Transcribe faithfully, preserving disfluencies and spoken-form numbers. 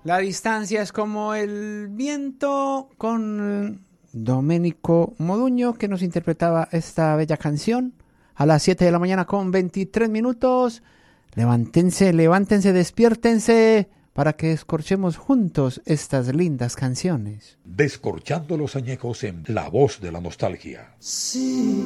La distancia es como el viento, con Domenico Moduño, que nos interpretaba esta bella canción a las siete de la mañana con veintitrés minutos. Levántense, levántense, despiértense para que descorchemos juntos estas lindas canciones. Descorchando los añejos en La Voz de la Nostalgia. Sí.